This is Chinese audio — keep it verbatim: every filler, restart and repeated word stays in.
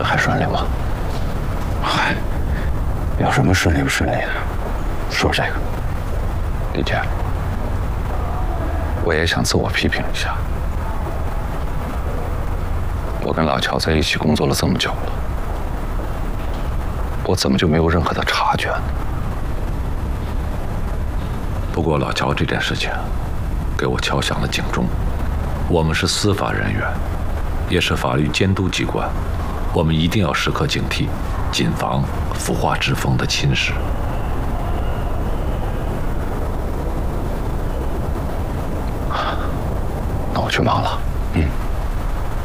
还顺利吗？嗨，有什么顺利不顺利的？说这个，李健，我也想自我批评一下。我跟老乔在一起工作了这么久了，我怎么就没有任何的察觉呢？ 不过老乔这件事情，给我敲响了警钟。我们是司法人员，也是法律监督机关，我们一定要时刻警惕，谨防腐化之风的侵蚀。 那我去忙了。嗯。